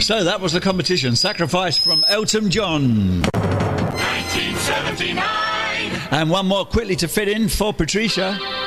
So that was the competition. Sacrifice from Elton John. 1979. And one more quickly to fit in for Patricia.